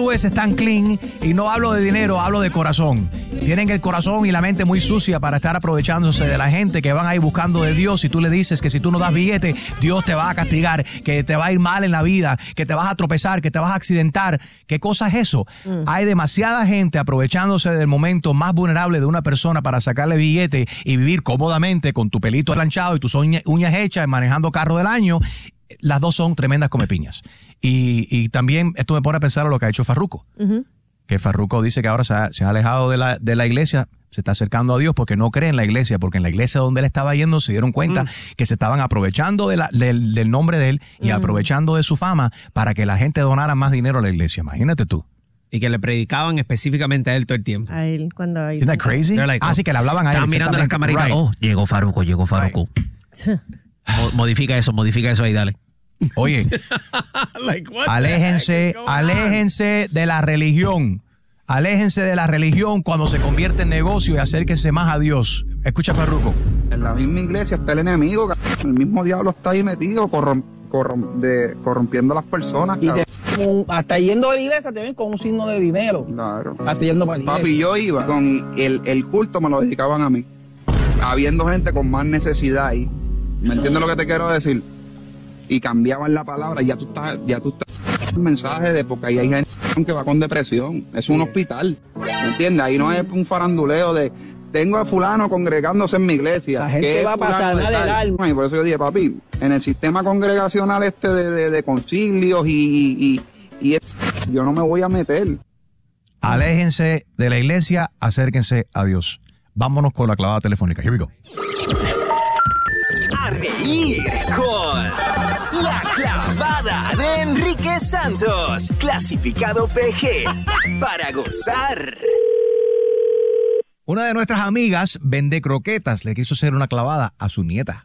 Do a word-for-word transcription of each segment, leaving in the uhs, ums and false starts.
hindúes están clean y no hablo de dinero, hablo de corazón. Tienen el corazón y la mente muy sucia para estar aprovechándose de la gente que van ahí buscando de Dios. Y tú le dices que si tú no das billete, Dios te va a castigar, que te va a ir mal en la vida, que te vas a tropezar, que te vas a accidentar. ¿Qué cosa es eso? Mm. Hay demasiada gente aprovechándose del momento más vulnerable de una persona para sacarle billete y vivir cómodamente con tu pelito planchado y tus uñas, uñas hechas, manejando carro del año. Las dos son tremendas comepiñas. Y, y también esto me pone a pensar en lo que ha hecho Farruko. Uh-huh. Que Farruko dice que ahora se ha, se ha alejado de la, de la iglesia, se está acercando a Dios porque no cree en la iglesia, porque en la iglesia donde él estaba yendo se dieron cuenta mm. que se estaban aprovechando de la, del, del nombre de él y mm. aprovechando de su fama para que la gente donara más dinero a la iglesia. Imagínate tú. Y que le predicaban específicamente a él todo el tiempo. A él, cuando hay... ¿Isn't that crazy? Like, ah, sí, que le hablaban a él. Estaban mirando las camaritas. Right. Oh, llegó Farruko, llegó Farruko. Right. Mo- modifica eso, modifica eso ahí, dale. Oye, like, aléjense, aléjense de la religión. Aléjense de la religión cuando se convierte en negocio y acérquense más a Dios. Escucha, Farruko. En la misma iglesia está el enemigo, el mismo diablo está ahí metido, corrom, corrom, de, corrompiendo a las personas. Y te, hasta yendo a la iglesia te ven con un signo de dinero. Claro. Hasta yendo para la iglesia. Papi, yo iba con el, el culto, me lo dedicaban a mí. Habiendo gente con más necesidad ahí. ¿Me entiendes lo que te quiero decir? Y cambiaban la palabra, ya tú estás, ya tú estás un mensaje de porque ahí hay gente que va con depresión, es un hospital, ¿me entiendes? Ahí no es un faranduleo de tengo a fulano congregándose en mi iglesia. La gente va a pasar nada del alma. Y por eso yo dije, papi, en el sistema congregacional este de, de, de concilios y, y, y, y yo no me voy a meter. Aléjense de la iglesia, acérquense a Dios. Vámonos con la clavada telefónica. Here we go. A reír con La Clavada de Enrique Santos, clasificado P G, para gozar. Una de nuestras amigas vende croquetas, le quiso hacer una clavada a su nieta.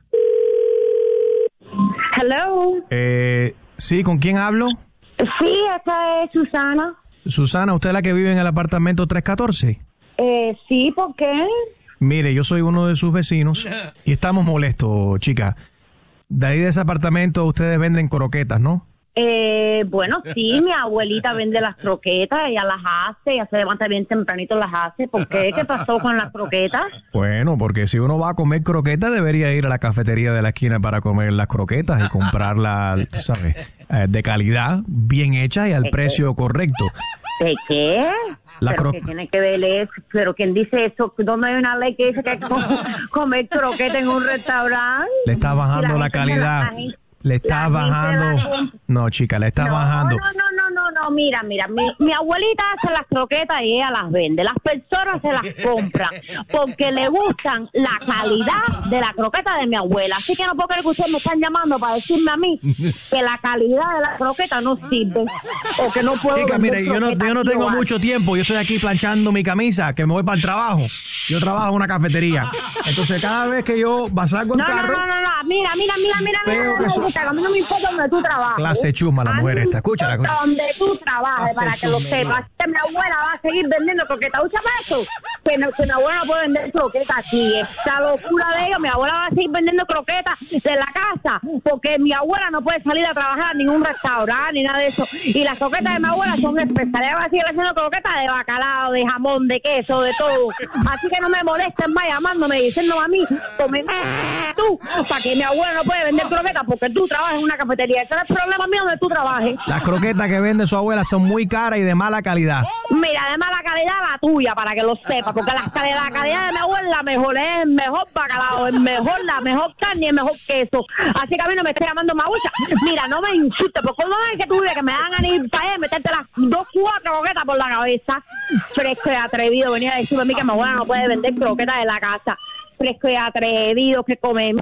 Hello. Eh, sí, ¿con quién hablo? Sí, esta es Susana. Susana, ¿usted es la que vive en el apartamento tres catorce? Eh, sí, ¿por qué? Mire, yo soy uno de sus vecinos y estamos molestos, chica. De ahí de ese apartamento ustedes venden croquetas, ¿no? Eh, bueno, sí, mi abuelita vende las croquetas, ella las hace, ella se levanta bien tempranito, las hace. ¿Por qué? ¿Qué pasó con las croquetas? Bueno, porque si uno va a comer croquetas, debería ir a la cafetería de la esquina para comer las croquetas y comprarlas, tú sabes, de calidad, bien hecha y al precio correcto. ¿De qué? La ¿Pero cro- qué tiene que ver eso? ¿Pero quién dice eso? ¿Dónde hay una ley que dice que hay que comer croqueta en un restaurante? Le está bajando la, la calidad. La, la gente, le está bajando. La... No, chica, le está no, bajando. No, no, no, no, no, mira, mira. Mi, mi abuelita hace las croquetas y ella las vende. Las personas se las compran porque le gustan la calidad de la croqueta de mi abuela. Así que no puedo creer que ustedes me están llamando para decirme a mí que la calidad de la croqueta no sirve o que no puedo. Chica, mire, yo no, yo no tengo mucho tiempo. Yo estoy aquí planchando mi camisa, que me voy para el trabajo. Yo trabajo en una cafetería. Entonces, cada vez que yo salgo en no, carro... No, no, no, no. Mira, mira, mira, mira, mira. Que so... A mí no me importa donde tú trabajas. Clase chusma la mujer esta. Escúchala. Donde tú trabajes, para que lo sepas. Que mi abuela va a seguir vendiendo croquetas. ¿Escucha eso? Que, no, que mi abuela no puede vender croquetas aquí. Esta locura de ellos. Mi abuela va a seguir vendiendo croquetas de la casa. Porque mi abuela no puede salir a trabajar a ningún restaurante ni nada de eso. Y las croquetas de mi abuela son especiales. Ella va a seguir haciendo croquetas de bacalao, de jamón, de queso, de todo. Así que no me molesten más llamándome diciendo a mí, come tú, para que mi abuela no puede vender croquetas porque tú trabajas en una cafetería. Ese es el problema mío donde tú trabajes. Las croquetas que vende su abuela son muy caras y de mala calidad. Mira, de mala calidad la tuya, para que lo sepas, porque la, la calidad de mi abuela es la mejor, es el mejor bacalao, el mejor, la mejor carne y el mejor queso. Así que a mí no me estés llamando mabucha. Mira, no me insultes, porque no es que tú vives que me dan a ir para allá y meterte las dos, cuatro croquetas por la cabeza. Fresco y atrevido, venía a decirme a mí que mi abuela no puede vender croquetas de la casa. Fresco y atrevido que comen.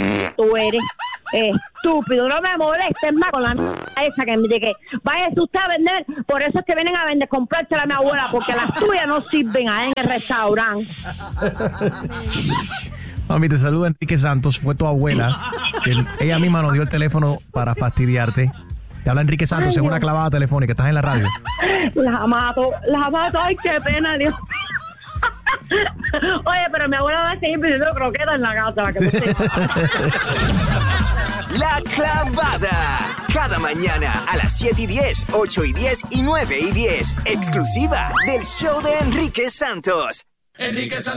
Tú eres estúpido, no me molestes más con la m*** esa que, de que vaya usted a vender. Por eso es que vienen a vender, comprársela a mi abuela, porque las tuyas no sirven ahí en el restaurante. Mami, te saluda Enrique Santos, fue tu abuela, que ella misma nos dio el teléfono para fastidiarte. Te habla Enrique Santos, en una clavada telefónica, estás en la radio. La mato, la mato, ay, qué pena, Dios. Oye, pero mi abuela va a seguir pidiendo croquetas en la casa, para que no sepa. La Clavada, Cada mañana a las siete y diez, ocho y diez y nueve y diez. Exclusiva del show de Enrique Santos. Enrique Santos.